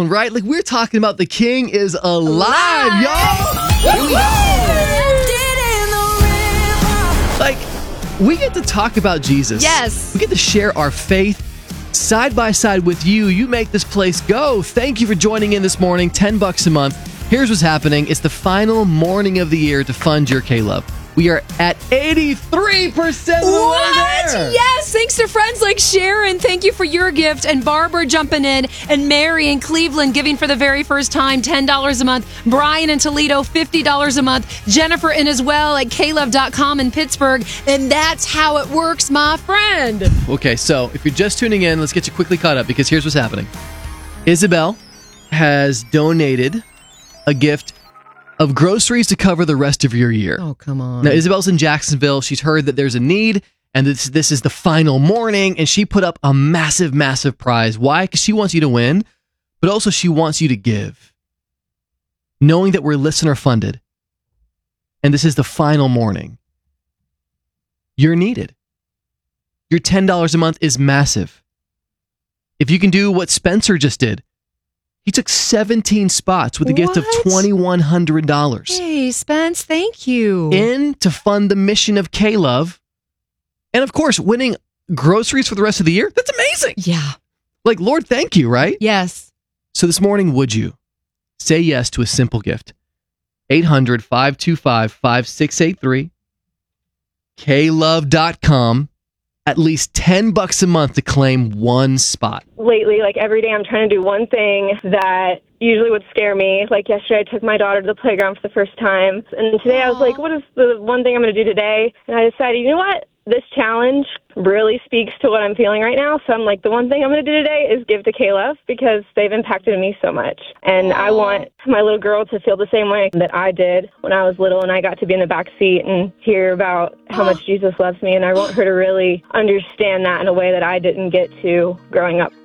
zone, right? Like, we're talking about the King is alive, y'all. Here we go. Like, we get to talk about Jesus. Yes. We get to share our faith side by side with you. You make this place go. Thank you for joining in this morning. $10 a month. Here's what's happening. It's the final morning of the year to fund your K-Love. We are at 83% of the way there. Yes, thanks to friends like Sharon. Thank you for your gift. And Barbara jumping in. And Mary in Cleveland giving for the very first time $10 a month. Brian in Toledo, $50 a month. Jennifer in as well at klove.com in Pittsburgh. And that's how it works, my friend. Okay, so if you're just tuning in, let's get you quickly caught up because here's what's happening. Isabel has donated a gift of groceries to cover the rest of your year. Oh, come on. Now, Isabel's in Jacksonville. She's heard that there's a need, and this is the final morning, and she put up a massive, massive prize. Why? Because she wants you to win, but also she wants you to give. Knowing that we're listener-funded, and this is the final morning, you're needed. Your $10 a month is massive. If you can do what Spencer just did, he took 17 spots with a gift of $2,100. Hey, Spence, thank you. In to fund the mission of K-Love. And of course, winning groceries for the rest of the year. That's amazing. Yeah. Like, Lord, thank you, right? Yes. So this morning, would you say yes to a simple gift? 800-525-5683. klove.com. At least $10 a month to claim one spot. Lately, like every day, I'm trying to do one thing that usually would scare me. Like yesterday, I took my daughter to the playground for the first time. And today I was like, what is the one thing I'm going to do today? And I decided, you know what? This challenge really speaks to what I'm feeling right now. So I'm like, the one thing I'm going to do today is give to K-Love because they've impacted me so much. And I want my little girl to feel the same way that I did when I was little and I got to be in the back seat and hear about how much Jesus loves me. And I want her to really understand that in a way that I didn't get to growing up.